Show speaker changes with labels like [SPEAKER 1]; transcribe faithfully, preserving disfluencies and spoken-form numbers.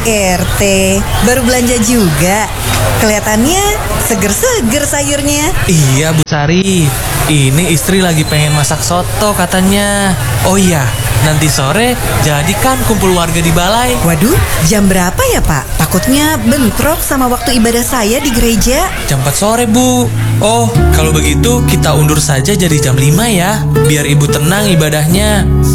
[SPEAKER 1] R T, baru belanja juga. Kelihatannya seger-seger sayurnya.
[SPEAKER 2] Iya Bu Sari, ini istri lagi pengen masak soto katanya. Oh iya, nanti sore jadikan kumpul warga di balai.
[SPEAKER 1] Waduh, jam berapa ya Pak? Takutnya bentrok sama waktu ibadah saya di gereja.
[SPEAKER 2] Jam empat sore Bu. Oh, kalau begitu kita undur saja jadi jam lima ya, biar ibu tenang ibadahnya.